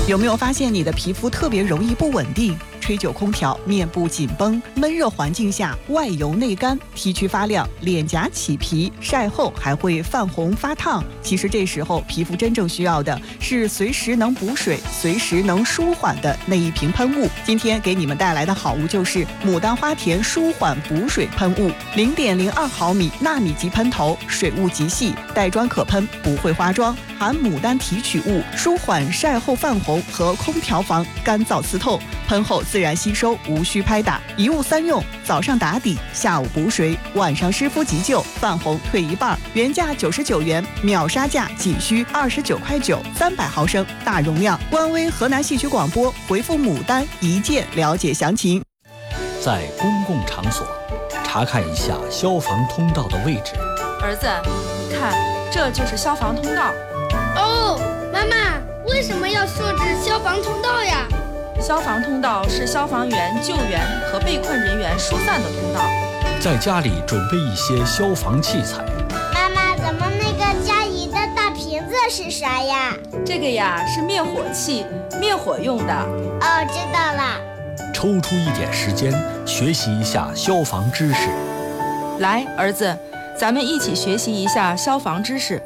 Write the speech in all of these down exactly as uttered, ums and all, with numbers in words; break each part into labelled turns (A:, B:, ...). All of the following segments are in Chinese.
A: 有没有发现你的皮肤特别容易不稳定？吹久空调，面部紧绷，闷热环境下外油内干，T 区发亮，脸颊起皮，晒后还会泛红发烫。其实这时候皮肤真正需要的是随时能补水、随时能舒缓的那一瓶喷雾。今天给你们带来的好物就是牡丹花田舒缓补水喷雾，零点零二毫米纳米级喷头，水雾极细，带妆可喷，不会花妆，含牡丹提取物，舒缓晒后泛红和空调房干燥刺透，喷后自然吸收，无需拍打，一物三用，早上打底，下午补水，晚上湿敷急救，泛红退一半。原价九十九元，秒杀价仅需二十九块九，三百毫升，大容量。官微河南戏曲广播回复牡丹一键了解详情。
B: 在公共场所查看一下消防通道的位置。
C: 儿子，看，这就是消防通道。
D: 哦，妈妈，为什么要设置消防通道呀？
C: 消防通道是消防员救援和被困人员疏散的通道。
B: 在家里准备一些消防器材。
E: 妈妈，怎么那个佳怡的大瓶子是啥呀？
C: 这个呀是灭火器，灭火用的。
E: 哦，知道了。
B: 抽出一点时间学习一下消防知识。
C: 来，儿子，咱们一起学习一下消防知识。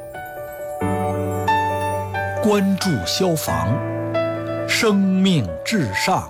B: 关注消防，生命至上。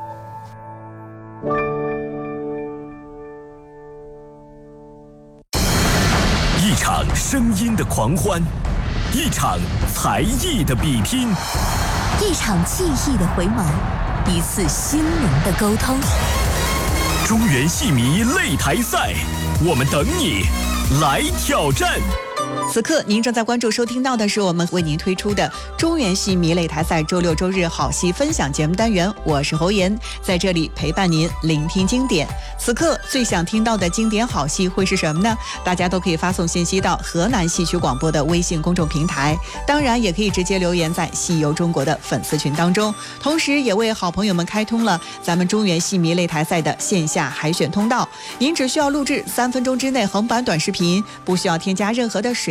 F: 一场声音的狂欢，一场才艺的比拼，
G: 一场记忆的回眸，一次心灵的沟通。
F: 中原戏迷擂台赛，我们等你来挑战。
A: 此刻您正在关注收听到的是我们为您推出的中原戏迷擂台赛周六周日好戏分享节目单元，我是侯妍，在这里陪伴您聆听经典。此刻最想听到的经典好戏会是什么呢？大家都可以发送信息到河南戏曲广播的微信公众平台，当然也可以直接留言在戏游中国的粉丝群当中，同时也为好朋友们开通了咱们中原戏迷擂台赛的线下海选通道。您只需要录制三分钟之内横版短视频，不需要添加任何的